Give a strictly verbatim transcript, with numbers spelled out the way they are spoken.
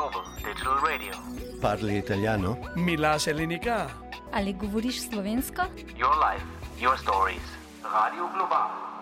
Global Digital Radio. Parli italiano? Mila Selinika. Ali govoriš slovensko? Your life, your stories. Radio Global.